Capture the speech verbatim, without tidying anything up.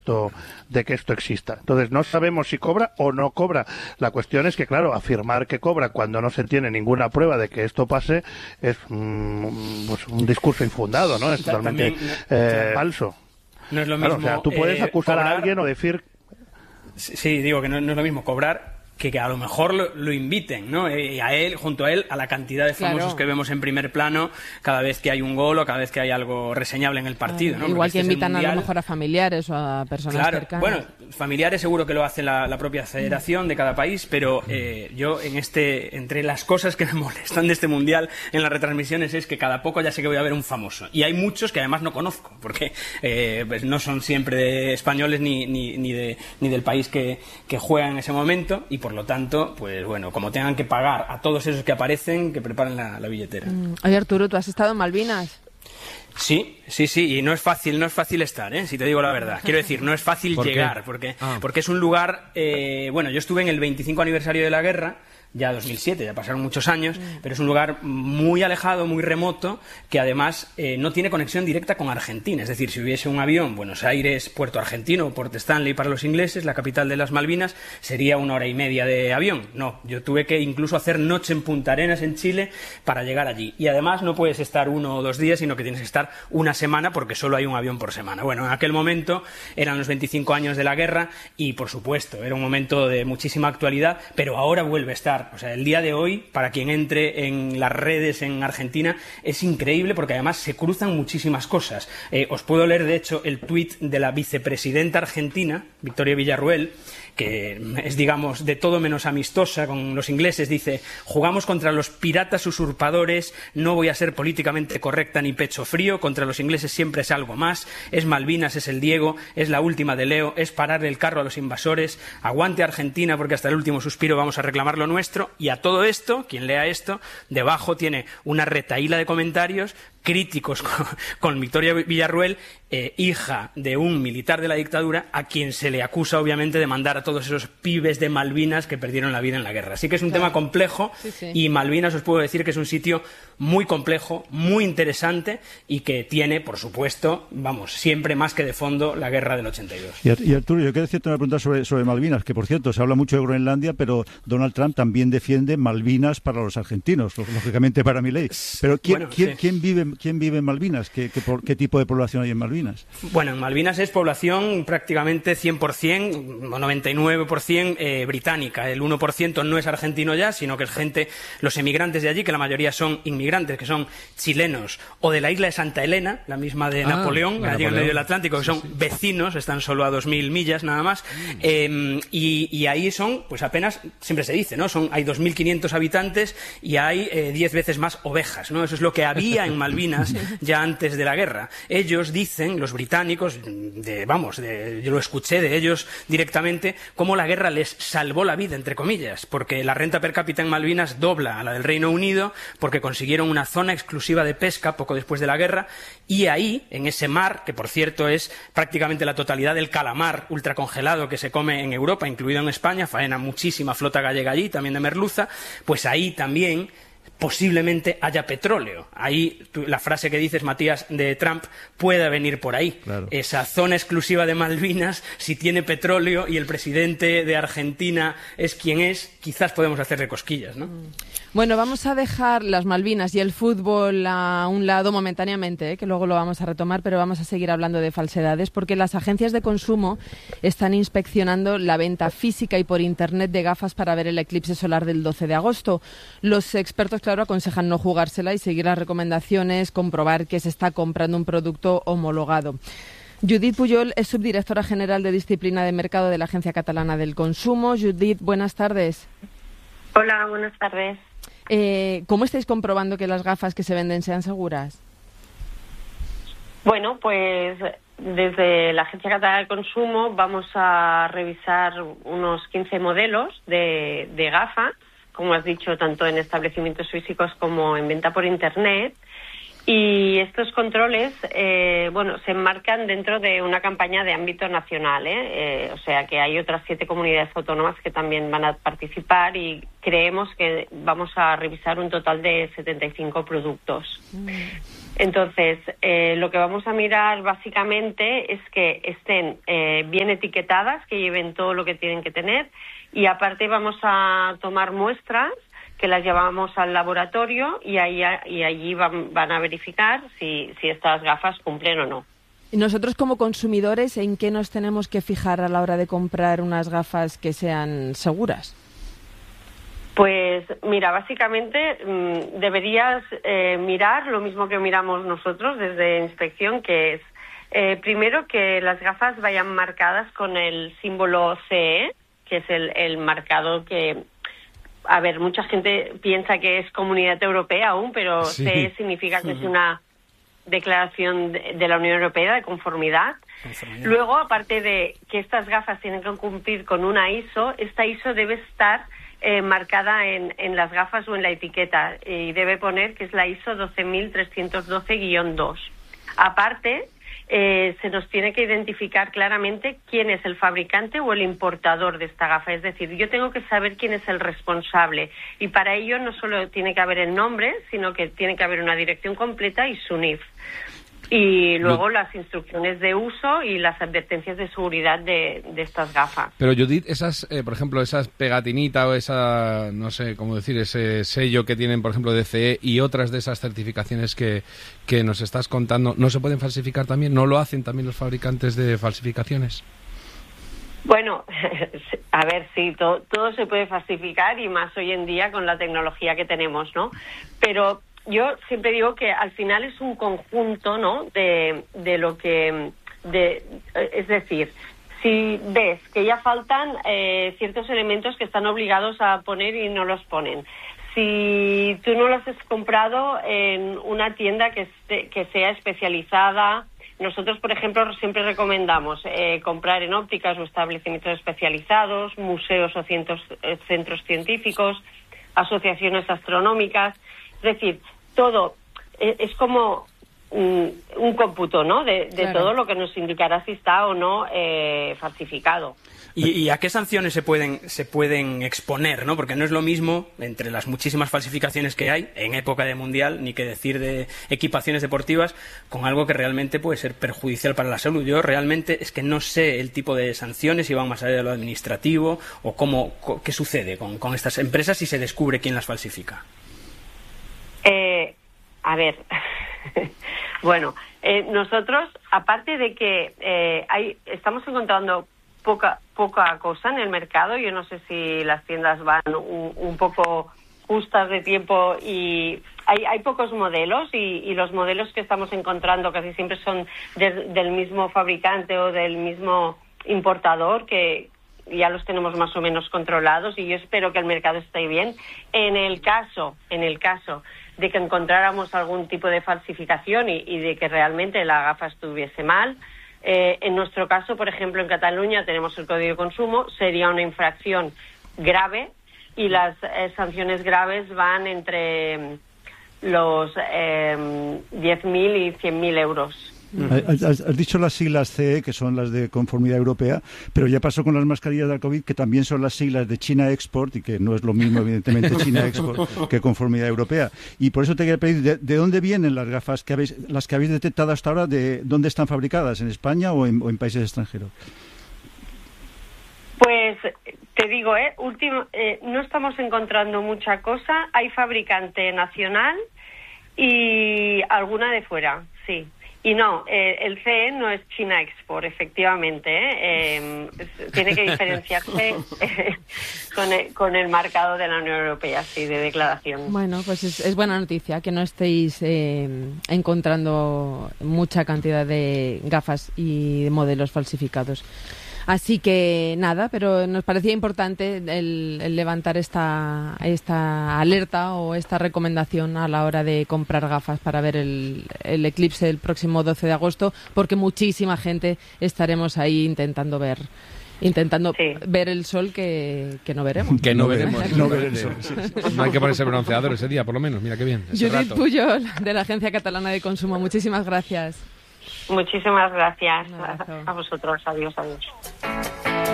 de que esto exista. Entonces no sabemos si cobra o no cobra. La cuestión es que, claro, afirmar que cobra cuando no se tiene ninguna prueba de que esto pase es mm, pues un discurso infundado, ¿no? Es totalmente También, eh, falso. No es lo Claro, mismo. o sea, tú puedes eh, acusar cobrar... a alguien o decir... Sí, digo que no, no es lo mismo cobrar que, que a lo mejor lo, lo inviten, ¿no? Y a él, junto a él, a la cantidad de famosos Claro. que vemos en primer plano cada vez que hay un gol o cada vez que hay algo reseñable en el partido, ¿no? Igual Porque que este es el invitan Mundial. a lo mejor a familiares o a personas Claro, cercanas. bueno, familiares seguro que lo hace la, la propia federación de cada país, pero eh, yo en este, entre las cosas que me molestan de este mundial en las retransmisiones es que cada poco ya sé que voy a ver un famoso. Y hay muchos que además no conozco, porque eh, pues no son siempre españoles ni, ni, ni, de, ni del país que, que juega en ese momento, y por lo tanto, pues bueno, como tengan que pagar a todos esos que aparecen, que preparen la, la billetera. Mm. Oye, Arturo, ¿tú has estado en Malvinas? Sí, sí, sí, y no es fácil, no es fácil estar, ¿eh? Si te digo la verdad. Quiero decir, no es fácil ¿Por qué? llegar, porque, Ah. porque es un lugar, eh, bueno, yo estuve en el veinticinco aniversario de la guerra, ya dos mil siete, ya pasaron muchos años, pero es un lugar muy alejado, muy remoto, que además eh, no tiene conexión directa con Argentina. Es decir, si hubiese un avión Buenos Aires, Puerto Argentino o Port Stanley para los ingleses, la capital de las Malvinas, sería una hora y media de avión. No, yo tuve que incluso hacer noche en Punta Arenas, en Chile, para llegar allí. Y además no puedes estar uno o dos días, sino que tienes que estar una semana, porque solo hay un avión por semana. Bueno, en aquel momento eran los veinticinco años de la guerra y, por supuesto, era un momento de muchísima actualidad, pero ahora vuelve a estar. O sea, el día de hoy, para quien entre en las redes en Argentina, es increíble porque además se cruzan muchísimas cosas. Eh, os puedo leer, de hecho, el tuit de la vicepresidenta argentina, Victoria Villarruel, que es, digamos, de todo menos amistosa con los ingleses. Dice: jugamos contra los piratas usurpadores, no voy a ser políticamente correcta ni pecho frío, contra los ingleses siempre es algo más, es Malvinas, es el Diego, es la última de Leo, es parar el carro a los invasores, aguante Argentina porque hasta el último suspiro vamos a reclamar lo nuestro. Y a todo esto, quien lea esto, debajo tiene una retahíla de comentarios críticos con, con Victoria Villarruel, eh, hija de un militar de la dictadura, a quien se le acusa obviamente de mandar a todos esos pibes de Malvinas que perdieron la vida en la guerra. Así que es un Claro. tema complejo, Sí, sí. y Malvinas os puedo decir que es un sitio muy complejo, muy interesante, y que tiene, por supuesto, vamos, siempre más que de fondo la guerra del ochenta y dos. Y, Ar- y Arturo, yo quiero decirte una pregunta sobre, sobre Malvinas, que por cierto, se habla mucho de Groenlandia, pero Donald Trump también defiende Malvinas para los argentinos, lo- lógicamente para Milei. Pero ¿quién, Bueno, quién, sí. quién vive, quién vive en Malvinas? ¿Qué, qué, por- qué tipo de población hay en Malvinas? Bueno, en Malvinas es población prácticamente cien por cien, o noventa y nueve por cien eh, británica. El uno por ciento no es argentino ya, sino que es gente, los emigrantes de allí, que la mayoría son inmigrantes, que son chilenos, o de la isla de Santa Elena, la misma de Ah, Napoleón, la allí en Napoleón. medio del Atlántico, que son vecinos, están solo a dos mil millas nada más. Eh, y, y ahí son, pues apenas, siempre se dice, ¿no? Son, hay dos mil quinientos habitantes y hay eh, diez veces más ovejas, ¿no? Eso es lo que había en Malvinas ya antes de la guerra. Ellos dicen, los británicos, de, vamos, de, yo lo escuché de ellos directamente, cómo la guerra les salvó la vida, entre comillas, porque la renta per cápita en Malvinas dobla a la del Reino Unido, porque consiguieron una zona exclusiva de pesca poco después de la guerra, y ahí, en ese mar, que por cierto es prácticamente la totalidad del calamar ultracongelado que se come en Europa, incluido en España, faena muchísima flota gallega allí, también de merluza, pues ahí también posiblemente haya petróleo. Ahí tú, la frase que dices, Matías, de Trump puede venir por ahí. Claro. Esa zona exclusiva de Malvinas, si tiene petróleo y el presidente de Argentina es quien es, quizás podemos hacerle cosquillas, ¿no? Bueno, vamos a dejar las Malvinas y el fútbol a un lado momentáneamente, ¿eh? Que luego lo vamos a retomar, pero vamos a seguir hablando de falsedades porque las agencias de consumo están inspeccionando la venta física y por internet de gafas para ver el eclipse solar del doce de agosto. Los expertos, claro, aconsejan no jugársela y seguir las recomendaciones, comprobar que se está comprando un producto homologado. Judith Pujol es subdirectora general de Disciplina de Mercado de la Agencia Catalana del Consumo. Judith, buenas tardes. Hola, buenas tardes. Eh, ¿Cómo estáis comprobando que las gafas que se venden sean seguras? Bueno, pues desde la Agencia Catalana del Consumo vamos a revisar unos quince modelos de, de gafas, como has dicho, tanto en establecimientos físicos como en venta por Internet. Y estos controles, eh, bueno, se enmarcan dentro de una campaña de ámbito nacional, ¿eh? Eh, o sea que hay otras siete comunidades autónomas que también van a participar y creemos que vamos a revisar un total de setenta y cinco productos. Entonces, eh, lo que vamos a mirar básicamente es que estén eh, bien etiquetadas, que lleven todo lo que tienen que tener, y aparte vamos a tomar muestras que las llevamos al laboratorio y, ahí, y allí van, van a verificar si, si estas gafas cumplen o no. ¿Y nosotros como consumidores en qué nos tenemos que fijar a la hora de comprar unas gafas que sean seguras? Pues mira, básicamente mmm, deberías eh, mirar lo mismo que miramos nosotros desde inspección, que es eh, primero que las gafas vayan marcadas con el símbolo C E, que es el, el marcado que, a ver, mucha gente piensa que es Comunidad Europea aún, pero sí. C E significa que uh-huh. es una declaración de, de la Unión Europea de conformidad. conformidad. Luego, aparte de que estas gafas tienen que cumplir con una I S O, esta I S O debe estar Eh, marcada en, en las gafas o en la etiqueta, y debe poner que es la I S O doce mil trescientos doce guión dos. Aparte, eh, se nos tiene que identificar claramente quién es el fabricante o el importador de esta gafa. Es decir, yo tengo que saber quién es el responsable, y para ello no solo tiene que haber el nombre, sino que tiene que haber una dirección completa y su N I F. Y luego Lo... las instrucciones de uso y las advertencias de seguridad de, de estas gafas. Pero Judith, esas, eh, por ejemplo, esas pegatinita o esa, no sé cómo decir, ese sello que tienen, por ejemplo, de C E y otras de esas certificaciones que, que nos estás contando, ¿no se pueden falsificar también? ¿No lo hacen también los fabricantes de falsificaciones? Bueno, a ver, sí, to, todo se puede falsificar, y más hoy en día con la tecnología que tenemos, ¿no? Pero yo siempre digo que al final es un conjunto, ¿no?, de, de lo que... de es decir, si ves que ya faltan eh, ciertos elementos que están obligados a poner y no los ponen, si tú no los has comprado en una tienda que, esté, que sea especializada. Nosotros, por ejemplo, siempre recomendamos eh, comprar en ópticas o establecimientos especializados, museos o cientos, eh, centros científicos, asociaciones astronómicas. Es decir, todo eh, es como mm, un cómputo, ¿no?, de, de claro. todo lo que nos indicará si está o no eh, falsificado. ¿Y, ¿Y a qué sanciones se pueden se pueden exponer, no? Porque no es lo mismo, entre las muchísimas falsificaciones que hay en época de mundial, ni que decir de equipaciones deportivas, con algo que realmente puede ser perjudicial para la salud. Yo realmente es que no sé el tipo de sanciones, si van más allá de lo administrativo, o cómo, qué sucede con, con estas empresas si se descubre quién las falsifica. Eh, a ver, bueno, eh, nosotros, aparte de que eh, hay, estamos encontrando poca poca cosa en el mercado. Yo no sé si las tiendas van un, un poco justas de tiempo, y hay, hay pocos modelos, y, y los modelos que estamos encontrando casi siempre son de, del mismo fabricante o del mismo importador, que ya los tenemos más o menos controlados, y yo espero que el mercado esté bien. En el caso, en el caso de que encontráramos algún tipo de falsificación y, y de que realmente la gafa estuviese mal, Eh, en nuestro caso, por ejemplo, en Cataluña tenemos el Código de Consumo, sería una infracción grave, y las eh, sanciones graves van entre los eh, diez mil y cien mil euros. Has, has dicho las siglas C E, que son las de Conformidad Europea, pero ya pasó con las mascarillas del COVID, que también son las siglas de China Export, y que no es lo mismo, evidentemente, China Export que Conformidad Europea. Y por eso te quería pedir, ¿de, de dónde vienen las gafas que habéis, las que habéis detectado hasta ahora? ¿De dónde están fabricadas? ¿En España o en, o en países extranjeros? Pues te digo, eh, último, eh, no estamos encontrando mucha cosa. Hay fabricante nacional y alguna de fuera, sí. Y no, eh, el C E no es China Export, efectivamente, ¿eh? Eh, tiene que diferenciarse eh, con, el, con el marcado de la Unión Europea, sí, de declaración. Bueno, pues es, es buena noticia que no estéis eh, encontrando mucha cantidad de gafas y modelos falsificados. Así que nada, pero nos parecía importante el, el levantar esta, esta alerta o esta recomendación a la hora de comprar gafas para ver el, el eclipse el próximo doce de agosto, porque muchísima gente estaremos ahí intentando ver intentando sí. ver el sol que, que no veremos. Que no veremos. No, ver el sol. Sí, sí. No hay que ponerse bronceador ese día, por lo menos. Mira qué bien. Judith Pujol, de la Agencia Catalana de Consumo. Muchísimas gracias. Muchísimas gracias a, a vosotros. Adiós, adiós.